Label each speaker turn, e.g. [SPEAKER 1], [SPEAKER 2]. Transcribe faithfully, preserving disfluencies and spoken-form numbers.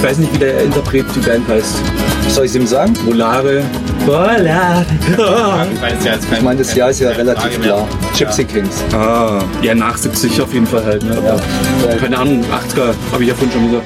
[SPEAKER 1] Ich weiß nicht, wie der Interpret die Band heißt.
[SPEAKER 2] Soll ich es ihm sagen?
[SPEAKER 1] Volare. Volare.
[SPEAKER 3] Ich weiß ja jetzt kein,
[SPEAKER 2] Ich meine, das Jahr ist ja relativ
[SPEAKER 3] Frage
[SPEAKER 2] klar.
[SPEAKER 3] mehr.
[SPEAKER 2] Gypsy Kings.
[SPEAKER 1] Ah, ja, nach siebzig auf jeden Fall halt. Ne?
[SPEAKER 2] Ja.
[SPEAKER 1] Keine Ahnung, achtziger, habe ich ja vorhin schon gesagt.